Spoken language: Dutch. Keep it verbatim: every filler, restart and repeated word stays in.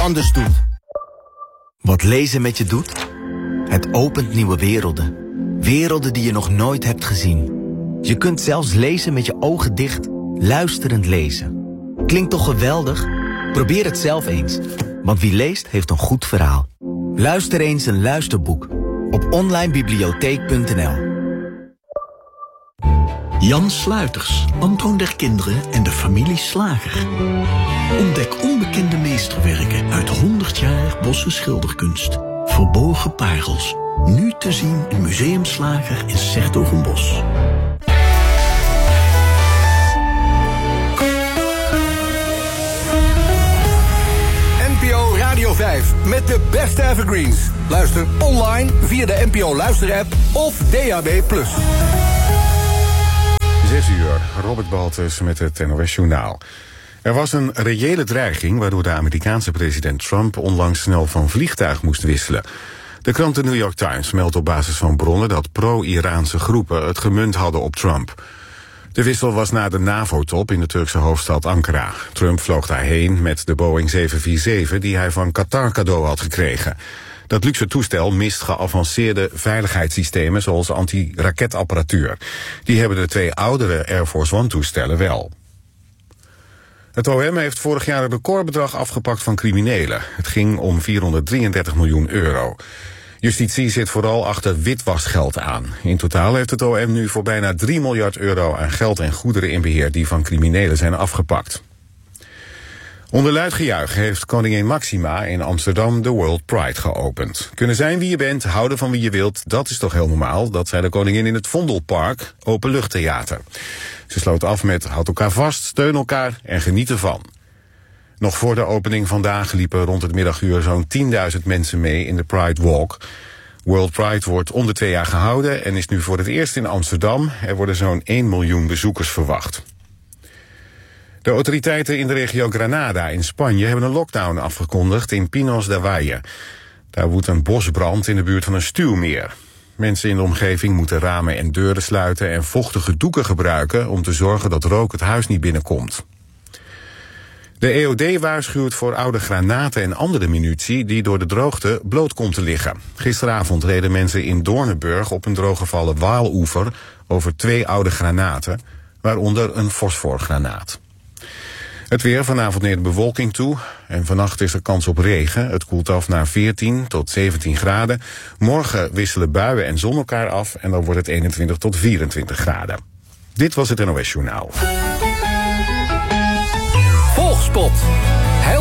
anders doet. Wat lezen met je doet? Het opent nieuwe werelden. Werelden die je nog nooit hebt gezien. Je kunt zelfs lezen met je ogen dicht, luisterend lezen. Klinkt toch geweldig? Probeer het zelf eens. Want wie leest, heeft een goed verhaal. Luister eens een luisterboek op online bibliotheek punt n l. Jan Sluiters, Antoon der Kinderen en de familie Slager. Ontdek onbekende meesterwerken uit honderd jaar Bosse schilderkunst. Verborgen parels. Nu te zien in Museum Slager in 's-Hertogenbosch. N P O Radio vijf met de beste evergreens. Luister online via de N P O luisterapp of D A B plus. Zes uur, Robert Baltus met het N O S Journaal. Er was een reële dreiging waardoor de Amerikaanse president Trump onlangs snel van vliegtuig moest wisselen. De krant The New York Times meldt op basis van bronnen dat pro-Iraanse groepen het gemunt hadden op Trump. De wissel was na de NAVO-top in de Turkse hoofdstad Ankara. Trump vloog daarheen met de Boeing zeven vier zeven die hij van Qatar cadeau had gekregen. Dat luxe toestel mist geavanceerde veiligheidssystemen zoals anti-raketapparatuur. Die hebben de twee oudere Air Force One-toestellen wel. Het O M heeft vorig jaar een recordbedrag afgepakt van criminelen. Het ging om vierhonderddrieëndertig miljoen euro. Justitie zit vooral achter witwasgeld aan. In totaal heeft het O M nu voor bijna drie miljard euro aan geld en goederen in beheer die van criminelen zijn afgepakt. Onder luid gejuich heeft koningin Maxima in Amsterdam de World Pride geopend. Kunnen zijn wie je bent, houden van wie je wilt, dat is toch heel normaal. Dat zei de koningin in het Vondelpark, openluchttheater. Ze sloot af met houd elkaar vast, steun elkaar en geniet ervan. Nog voor de opening vandaag liepen rond het middaguur zo'n tienduizend mensen mee in de Pride Walk. World Pride wordt om de twee jaar gehouden en is nu voor het eerst in Amsterdam. Er worden zo'n één miljoen bezoekers verwacht. De autoriteiten in de regio Granada in Spanje hebben een lockdown afgekondigd in Pinos de Valle. Daar woedt een bosbrand in de buurt van een stuwmeer. Mensen in de omgeving moeten ramen en deuren sluiten en vochtige doeken gebruiken om te zorgen dat rook het huis niet binnenkomt. De E O D waarschuwt voor oude granaten en andere munitie die door de droogte bloot komt te liggen. Gisteravond reden mensen in Doornenburg op een drooggevallen Waaloever over twee oude granaten, waaronder een fosforgranaat. Het weer, vanavond neemt de bewolking toe en vannacht is er kans op regen. Het koelt af naar veertien tot zeventien graden. Morgen wisselen buien en zon elkaar af en dan wordt het eenentwintig tot vierentwintig graden. Dit was het N O S Journaal. Volgspot,